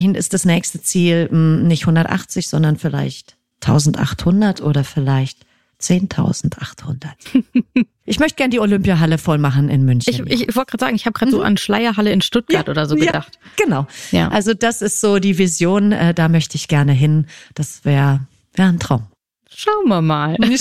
ist das nächste Ziel nicht 180, sondern vielleicht 1800 oder vielleicht 10.800. Ich möchte gern die Olympiahalle voll machen in München. Ich wollte gerade sagen, ich habe gerade so an Schleierhalle in Stuttgart oder so gedacht. Ja, genau. Ja. Also das ist so die Vision, da möchte ich gerne hin. Das wäre ein Traum. Schauen wir mal. Aber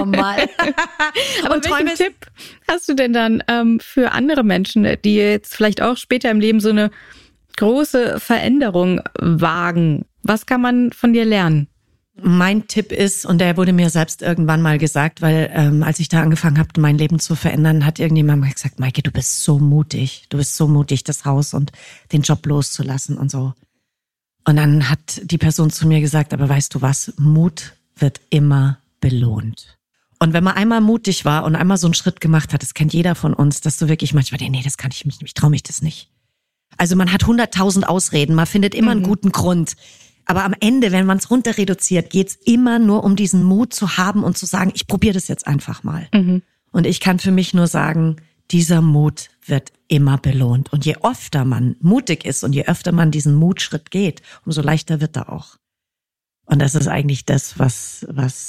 welchen Tipp hast du denn dann für andere Menschen, die jetzt vielleicht auch später im Leben so eine große Veränderung wagen? Was kann man von dir lernen? Mein Tipp ist, und der wurde mir selbst irgendwann mal gesagt, weil als ich da angefangen habe, mein Leben zu verändern, hat irgendjemand mal gesagt, Maike, du bist so mutig, das Haus und den Job loszulassen und so. Und dann hat die Person zu mir gesagt, aber weißt du was, Mut wird immer belohnt. Und wenn man einmal mutig war und einmal so einen Schritt gemacht hat, das kennt jeder von uns, dass du wirklich manchmal denkst, nee, das kann ich nicht, ich traue mich das nicht. Also man hat 100.000 Ausreden, man findet immer einen guten Grund. Aber am Ende, wenn man es runter reduziert, geht's immer nur um diesen Mut zu haben und zu sagen, ich probiere das jetzt einfach mal. Und ich kann für mich nur sagen, dieser Mut wird immer belohnt. Und je öfter man mutig ist und je öfter man diesen Mutschritt geht, umso leichter wird er auch. Und das ist eigentlich das, was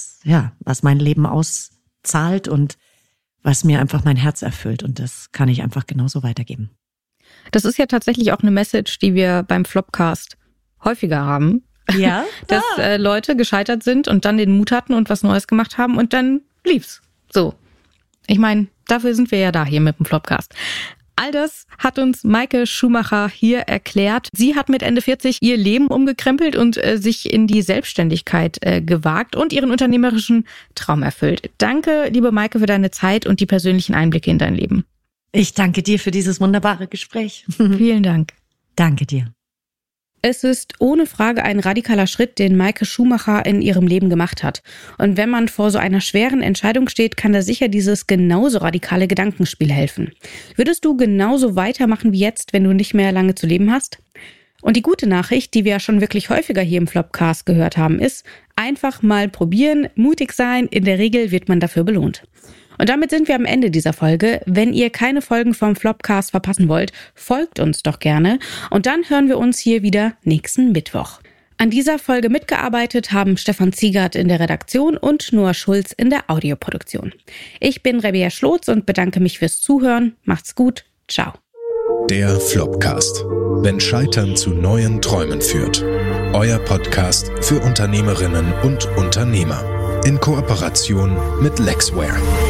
mein Leben auszahlt und was mir einfach mein Herz erfüllt. Und das kann ich einfach genauso weitergeben. Das ist ja tatsächlich auch eine Message, die wir beim Flopcast häufiger haben. Ja. Dass Leute gescheitert sind und dann den Mut hatten und was Neues gemacht haben und dann lief's. So. Ich meine, dafür sind wir ja da hier mit dem Flopcast. All das hat uns Maike Schumacher hier erklärt. Sie hat mit Ende 40 ihr Leben umgekrempelt und sich in die Selbstständigkeit gewagt und ihren unternehmerischen Traum erfüllt. Danke, liebe Maike, für deine Zeit und die persönlichen Einblicke in dein Leben. Ich danke dir für dieses wunderbare Gespräch. Vielen Dank. Danke dir. Es ist ohne Frage ein radikaler Schritt, den Maike Schumacher in ihrem Leben gemacht hat. Und wenn man vor so einer schweren Entscheidung steht, kann da sicher dieses genauso radikale Gedankenspiel helfen. Würdest du genauso weitermachen wie jetzt, wenn du nicht mehr lange zu leben hast? Und die gute Nachricht, die wir ja schon wirklich häufiger hier im Flopcast gehört haben, ist, einfach mal probieren, mutig sein, in der Regel wird man dafür belohnt. Und damit sind wir am Ende dieser Folge. Wenn ihr keine Folgen vom Flopcast verpassen wollt, folgt uns doch gerne. Und dann hören wir uns hier wieder nächsten Mittwoch. An dieser Folge mitgearbeitet haben Stefan Ziegert in der Redaktion und Noah Schulz in der Audioproduktion. Ich bin Rebea Schlotz und bedanke mich fürs Zuhören. Macht's gut. Ciao. Der Flopcast. Wenn Scheitern zu neuen Träumen führt. Euer Podcast für Unternehmerinnen und Unternehmer. In Kooperation mit Lexware.